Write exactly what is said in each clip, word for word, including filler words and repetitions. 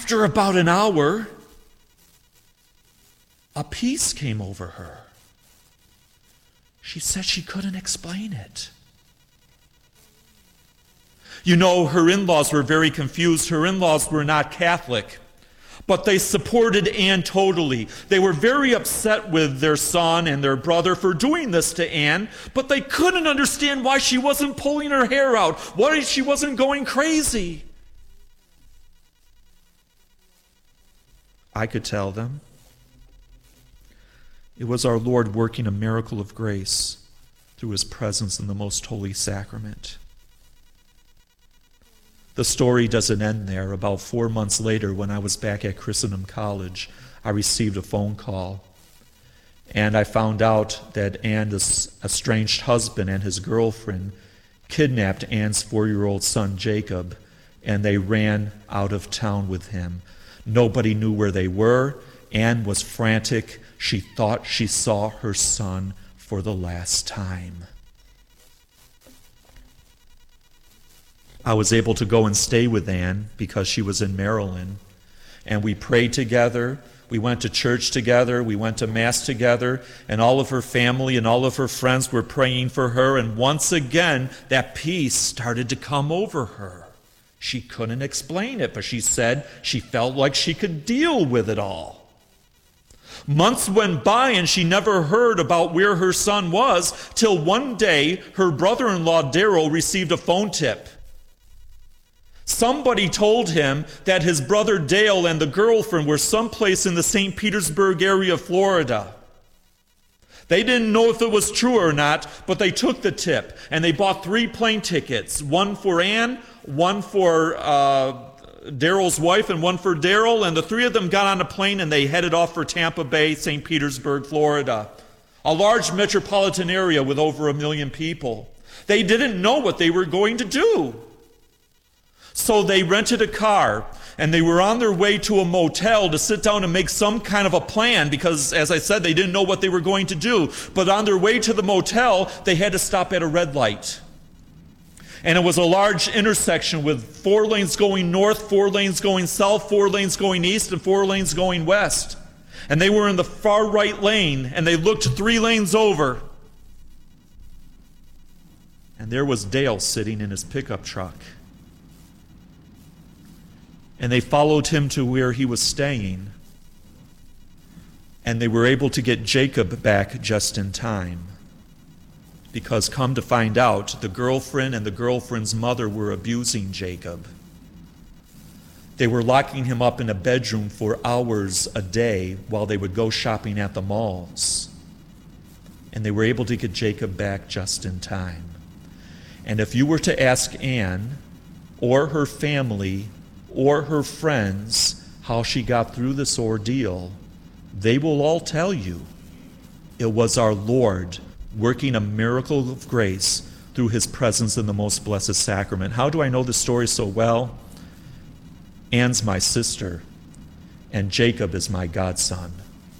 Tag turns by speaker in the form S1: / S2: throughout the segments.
S1: After about an hour, a peace came over her. She said she couldn't explain it. You know, her in-laws were very confused. Her in-laws were not Catholic, but they supported Anne totally. They were very upset with their son and their brother for doing this to Anne, but they couldn't understand why she wasn't pulling her hair out, why she wasn't going crazy. I could tell them. It was our Lord working a miracle of grace through his presence in the most holy sacrament. The story doesn't end there. About four months later, when I was back at Christendom College, I received a phone call. And I found out that Anne's estranged husband and his girlfriend kidnapped Anne's four-year-old son, Jacob, and they ran out of town with him. Nobody knew where they were. Anne was frantic. She thought she saw her son for the last time. I was able to go and stay with Anne because she was in Maryland. And we prayed together. We went to church together. We went to Mass together. And all of her family and all of her friends were praying for her. And once again, that peace started to come over her. She couldn't explain it, but she said she felt like she could deal with it all. Months went by and she never heard about where her son was till one day her brother-in-law Daryl received a phone tip. Somebody told him that his brother Dale and the girlfriend were someplace in the Saint Petersburg area of Florida. They didn't know if it was true or not, but they took the tip and they bought three plane tickets, one for Anne, one for uh, Daryl's wife, and one for Daryl, and the three of them got on a plane and they headed off for Tampa Bay, Saint Petersburg, Florida, a large metropolitan area with over a million people. They didn't know what they were going to do. So they rented a car, and they were on their way to a motel to sit down and make some kind of a plan because, as I said, they didn't know what they were going to do. But on their way to the motel, they had to stop at a red light. And it was a large intersection with four lanes going north, four lanes going south, four lanes going east, and four lanes going west. And they were in the far right lane, and they looked three lanes over. And there was Dale sitting in his pickup truck. And they followed him to where he was staying. And they were able to get Jacob back just in time. Because come to find out, the girlfriend and the girlfriend's mother were abusing Jacob. They were locking him up in a bedroom for hours a day while they would go shopping at the malls. And they were able to get Jacob back just in time. And if you were to ask Anne or her family or her friends how she got through this ordeal, they will all tell you it was our Lord working a miracle of grace through his presence in the most blessed sacrament. How do I know this story so well? Anne's my sister, and Jacob is my godson.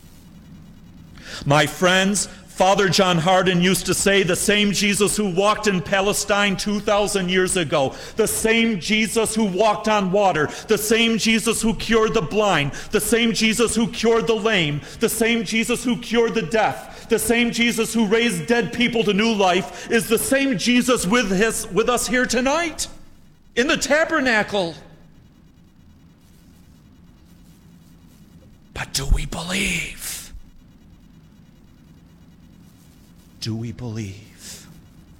S1: My friends, Father John Hardon used to say the same Jesus who walked in Palestine two thousand years ago, the same Jesus who walked on water, the same Jesus who cured the blind, the same Jesus who cured the lame, the same Jesus who cured the deaf, the same Jesus who raised dead people to new life is the same Jesus with, his, with us here tonight in the tabernacle. But do we believe? Do we believe?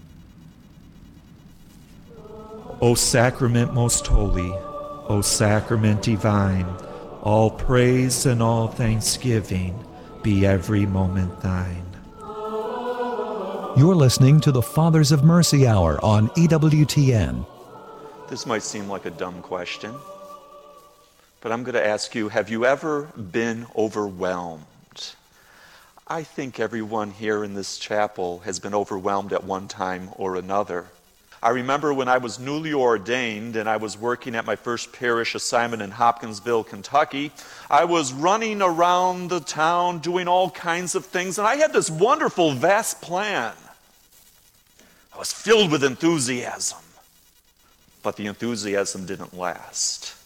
S1: O sacrament most holy, O sacrament divine, all praise and all thanksgiving be every moment thine.
S2: You're listening to the Fathers of Mercy Hour on E W T N.
S1: This might seem like a dumb question, but I'm going to ask you, have you ever been overwhelmed? I think everyone here in this chapel has been overwhelmed at one time or another. I remember when I was newly ordained and I was working at my first parish assignment in Hopkinsville, Kentucky. I was running around the town doing all kinds of things, and I had this wonderful, vast plan. I was filled with enthusiasm, but the enthusiasm didn't last.